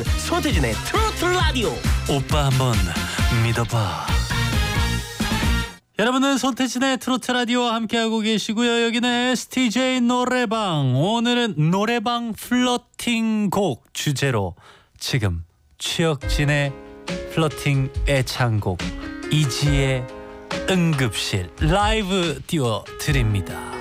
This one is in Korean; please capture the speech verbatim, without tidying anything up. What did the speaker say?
여기는 손태진의 트로트 라디오. 오빠 한번 믿어봐. 여러분은 손태진의 트로트 라디오와 함께하고 계시고요. 여기는 에스티제이 노래방. 오늘은 노래방 플러팅 곡 주제로 지금 최혁진의 플러팅 애창곡 이지의 응급실 라이브 띄워드립니다.